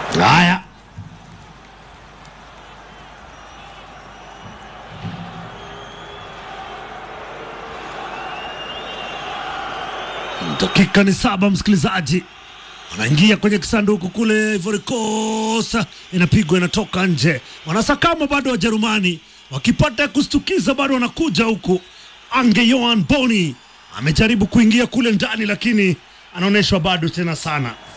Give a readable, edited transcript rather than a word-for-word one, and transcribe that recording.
Haya, dakika ni 7 msikilizaji. Wanaingia kwenye kisanduku kule Ivory Coast, inapigwa inatoka nje. Wanasakama bado Wajerumani, wakipata kustukiza bado wanakuja huku. Ange Johan Boni amejaribu kuingia kule ndani lakini anaoneshwa bado tena sana.